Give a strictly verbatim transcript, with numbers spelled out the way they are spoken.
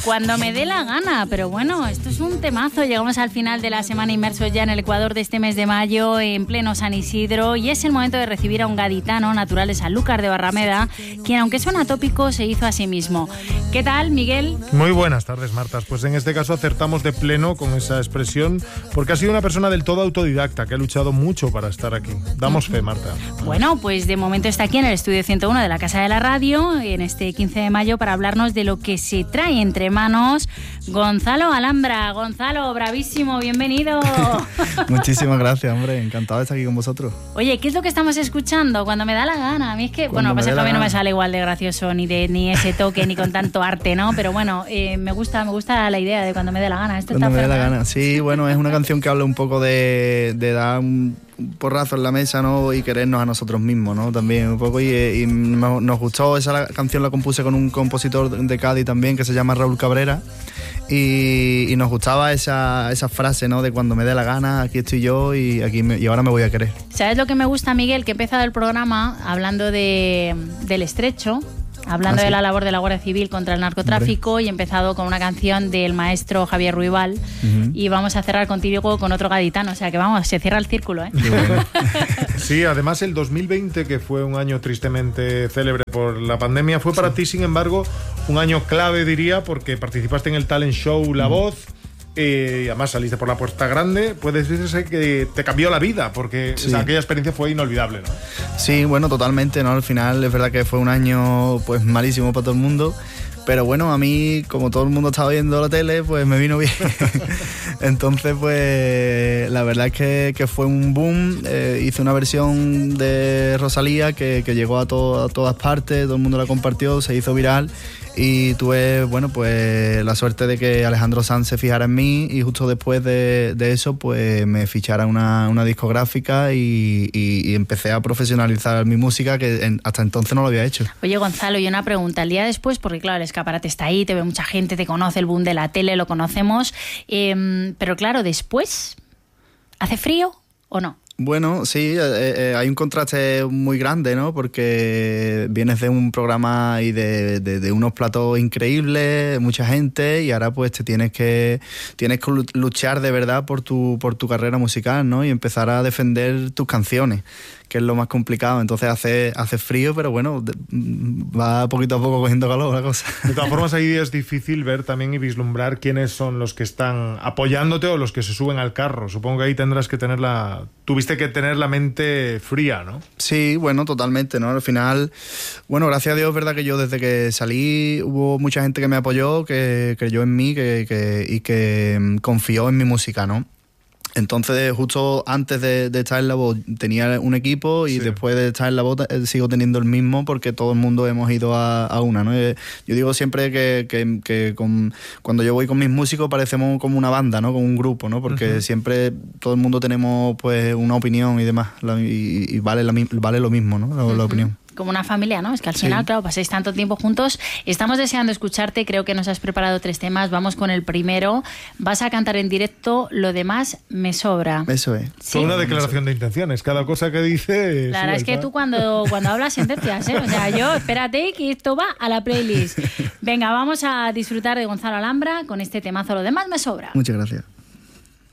Cuando me dé la gana, pero bueno, esto es un temazo. Llegamos al final de la semana inmersos ya en el Ecuador de este mes de mayo, en pleno San Isidro, y es el momento de recibir a un gaditano natural de Sanlúcar de Barrameda, quien, aunque suena tópico, se hizo a sí mismo. ¿Qué tal, Miguel? Muy buenas tardes, Marta. Pues en este caso acertamos de pleno con esa expresión, porque ha sido una persona del todo autodidacta, que ha luchado mucho para estar aquí. Damos fe, Marta. Bueno, pues de momento está aquí en el estudio ciento uno de la Casa de la Radio, en este quince de mayo, para hablarnos de lo que se trae entre manos Gonzalo Alhambra. Gonzalo, bravísimo, bienvenido. Muchísimas gracias, hombre, encantado de estar aquí con vosotros. Oye, ¿qué es lo que estamos escuchando? Cuando me da la gana. A mí es que, Cuando bueno, pasa que a mí no gana. me sale igual de gracioso, ni de ni ese toque, ni con tanto arte, ¿no? Pero bueno, eh, me gusta me gusta la idea de cuando me dé la gana. Esto Cuando está me dé la fenomenal. gana. Sí, bueno, es una canción que habla un poco de, de dar un porrazo en la mesa, ¿no? Y querernos a nosotros mismos, ¿no? También un poco. Y, y nos gustó, esa canción la compuse con un compositor de Cádiz también que se llama Raúl Cabrera. Y, y nos gustaba esa, esa frase, ¿no? De cuando me dé la gana, aquí estoy yo y, aquí me, y ahora me voy a querer. ¿Sabes lo que me gusta, Miguel? Que he empezado el programa hablando de, del estrecho, hablando ¿Ah, sí? de la labor de la Guardia Civil contra el narcotráfico. Hombre. Y he empezado con una canción del maestro Javier Ruibal. Uh-huh. Y vamos a cerrar contigo con otro gaditano. O sea que vamos, se cierra el círculo, ¿eh? Bueno. Sí, además el dos mil veinte, que fue un año tristemente célebre por la pandemia, fue para sí. ti, sin embargo, un año clave, diría, porque participaste en el talent show La Voz. Eh, y además saliste por la puerta grande. Puede decirse que te cambió la vida, porque sí. o sea, aquella experiencia fue inolvidable, ¿no? Sí, bueno, totalmente, ¿no? Al final es verdad que fue un año pues malísimo para todo el mundo, pero bueno, a mí, como todo el mundo estaba viendo la tele, pues me vino bien. Entonces, pues la verdad es que, que fue un boom. Eh, hice una versión de Rosalía que, que llegó a, to- a todas partes, todo el mundo la compartió, se hizo viral. Y tuve, bueno, pues la suerte de que Alejandro Sanz se fijara en mí y justo después de, de eso, pues me fichara una, una discográfica y, y, y empecé a profesionalizar mi música, que en, hasta entonces no lo había hecho. Oye, Gonzalo, y una pregunta. El día después, porque claro, el escaparate está ahí, te ve mucha gente, te conoce, el boom de la tele, lo conocemos, eh, pero claro, después, ¿hace frío o no? Bueno, sí, eh, eh, hay un contraste muy grande, ¿no? Porque vienes de un programa y de, de, de unos platos increíbles, mucha gente, y ahora pues te tienes que tienes que luchar de verdad por tu por tu carrera musical, ¿no? Y empezar a defender tus canciones, que es lo más complicado. Entonces hace, hace frío, pero bueno, va poquito a poco cogiendo calor la cosa. De todas formas, ahí es difícil ver también y vislumbrar quiénes son los que están apoyándote o los que se suben al carro. Supongo que ahí tendrás que tener la... Tuviste que tener la mente fría, ¿no? Sí, bueno, totalmente, ¿no? Al final, bueno, gracias a Dios, es verdad que yo desde que salí hubo mucha gente que me apoyó, que creyó en mí que, que, y que confió en mi música, ¿no? Entonces, justo antes de, de estar en La Voz tenía un equipo y sí. después de estar en La Voz eh, sigo teniendo el mismo, porque todo el mundo hemos ido a, a una, ¿no? Eh, yo digo siempre que, que, que con, cuando yo voy con mis músicos parecemos como una banda, ¿no? Como un grupo, ¿no? Porque uh-huh. siempre todo el mundo tenemos pues una opinión y demás, y, y vale, la, vale lo mismo, ¿no? La, uh-huh. la opinión. Como una familia, ¿no? Es que al final, sí. claro, paséis tanto tiempo juntos. Estamos deseando escucharte, creo que nos has preparado tres temas. Vamos con el primero. Vas a cantar en directo Lo demás me sobra. Eso es. ¿Sí? Fue una declaración de intenciones. Cada cosa que dice... La verdad es que tú cuando, cuando hablas sentencias, ¿eh? O sea, yo, espérate que esto va a la playlist. Venga, vamos a disfrutar de Gonzalo Alhambra con este temazo Lo demás me sobra. Muchas gracias.